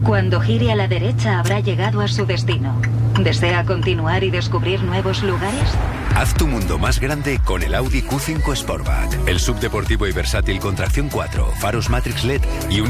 Cuando gire a la derecha habrá llegado a su destino. ¿Desea continuar y descubrir nuevos lugares? Haz tu mundo más grande con el Audi Q5 Sportback. El subdeportivo y versátil con tracción 4, faros Matrix LED y un